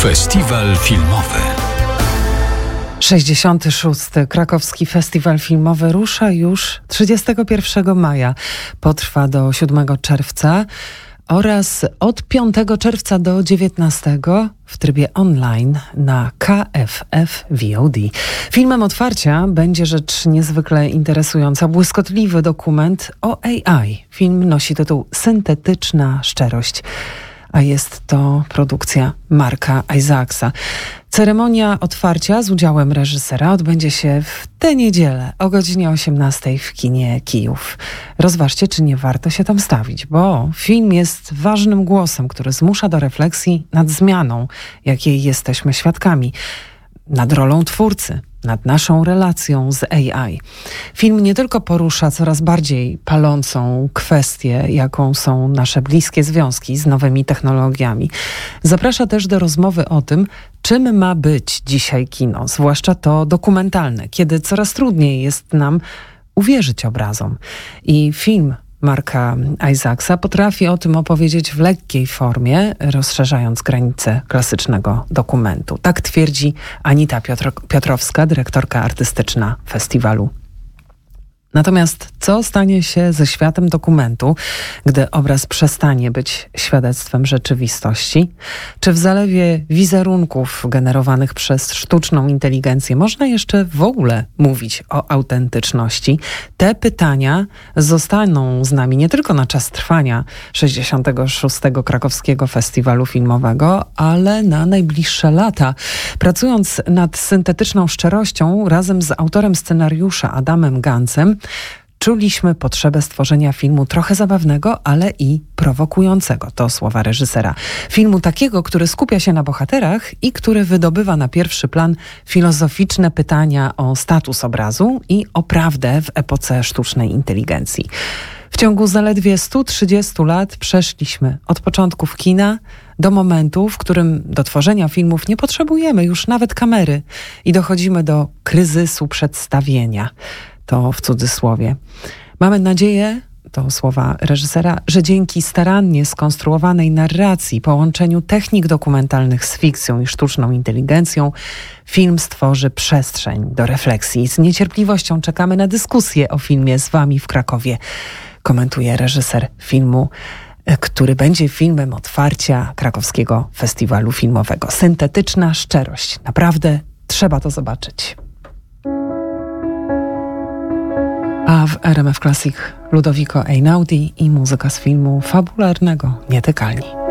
Festiwal filmowy. 66. Krakowski Festiwal Filmowy rusza już 31 maja. Potrwa do 7 czerwca oraz od 5 czerwca do 19 w trybie online na KFF VOD. Filmem otwarcia będzie rzecz niezwykle interesująca. Błyskotliwy dokument o AI. Film nosi tytuł Syntetyczna szczerość, a jest to produkcja Marka Isaacsa. Ceremonia otwarcia z udziałem reżysera odbędzie się w tę niedzielę o godzinie 18 w kinie Kijów. Rozważcie, czy nie warto się tam stawić, bo film jest ważnym głosem, który zmusza do refleksji nad zmianą, jakiej jesteśmy świadkami, nad rolą twórcy, nad naszą relacją z AI. Film nie tylko porusza coraz bardziej palącą kwestię, jaką są nasze bliskie związki z nowymi technologiami. Zaprasza też do rozmowy o tym, czym ma być dzisiaj kino, zwłaszcza to dokumentalne, kiedy coraz trudniej jest nam uwierzyć obrazom. I film Marka Isaacsa potrafi o tym opowiedzieć w lekkiej formie, rozszerzając granice klasycznego dokumentu. Tak twierdzi Anita Piotrowska, dyrektorka artystyczna festiwalu. Natomiast co stanie się ze światem dokumentu, gdy obraz przestanie być świadectwem rzeczywistości? Czy w zalewie wizerunków generowanych przez sztuczną inteligencję można jeszcze w ogóle mówić o autentyczności? Te pytania zostaną z nami nie tylko na czas trwania 66. Krakowskiego Festiwalu Filmowego, ale na najbliższe lata. Pracując nad syntetyczną szczerością razem z autorem scenariusza Adamem Gancem, czuliśmy potrzebę stworzenia filmu trochę zabawnego, ale i prowokującego. To słowa reżysera. Filmu takiego, który skupia się na bohaterach i który wydobywa na pierwszy plan filozoficzne pytania o status obrazu i o prawdę w epoce sztucznej inteligencji. W ciągu zaledwie 130 lat przeszliśmy od początków kina do momentu, w którym do tworzenia filmów nie potrzebujemy już nawet kamery i dochodzimy do kryzysu przedstawienia. To w cudzysłowie. Mamy nadzieję, to słowa reżysera, że dzięki starannie skonstruowanej narracji, połączeniu technik dokumentalnych z fikcją i sztuczną inteligencją, film stworzy przestrzeń do refleksji. Z niecierpliwością czekamy na dyskusję o filmie z wami w Krakowie, komentuje reżyser filmu, który będzie filmem otwarcia Krakowskiego Festiwalu Filmowego. Syntetyczna szczerość. Naprawdę trzeba to zobaczyć. A w RMF Classic Ludovico Einaudi i muzyka z filmu fabularnego Nietykalni.